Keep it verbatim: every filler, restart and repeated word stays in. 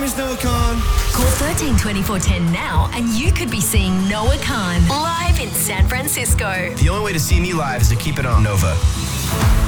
name is Noah Khan. Call thirteen twenty-four ten now and you could be seeing Noah Khan live in San Francisco. The only way to see me live is to keep it on Nova.